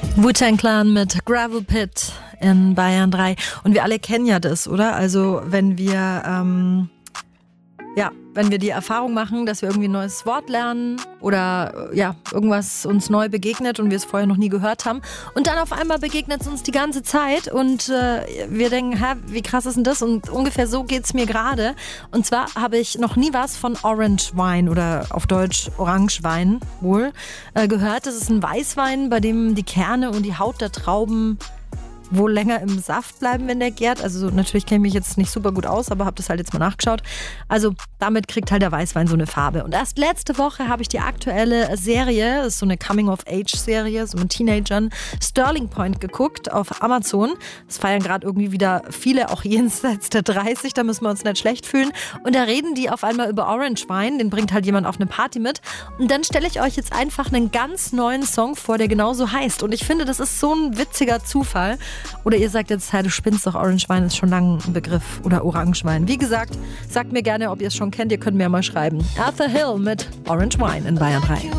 Wu-Tang Clan mit Gravel Pit in Bayern 3. Und wir alle kennen ja das, oder? Also wenn wir wenn wir die Erfahrung machen, dass wir irgendwie ein neues Wort lernen oder irgendwas uns neu begegnet und wir es vorher noch nie gehört haben und dann auf einmal begegnet es uns die ganze Zeit und wir denken, wie krass ist denn das? Und ungefähr so geht's mir gerade. Und zwar habe ich noch nie was von Orange Wine oder auf Deutsch Orangewein wohl gehört. Das ist ein Weißwein, bei dem die Kerne und die Haut der Trauben wohl länger im Saft bleiben, wenn der gärt. Also natürlich kenne ich mich jetzt nicht super gut aus, aber habe das halt jetzt mal nachgeschaut. Also damit kriegt halt der Weißwein so eine Farbe. Und erst letzte Woche habe ich die aktuelle Serie, das ist so eine Coming-of-Age-Serie, so mit Teenagern, Sterling Point geguckt auf Amazon. Das feiern gerade irgendwie wieder viele, auch jenseits der 30, da müssen wir uns nicht schlecht fühlen. Und da reden die auf einmal über Orange Wein, den bringt halt jemand auf eine Party mit. Und dann stelle ich euch jetzt einfach einen ganz neuen Song vor, der genauso heißt. Und ich finde, das ist so ein witziger Zufall. Oder ihr sagt jetzt, du spinnst doch, Orangewein ist schon lange ein Begriff. Oder Orangewein. Wie gesagt, sagt mir gerne, ob ihr es schon kennt. Ihr könnt mir ja mal schreiben. Arthur Hill mit Orange Wine in Bayern 3.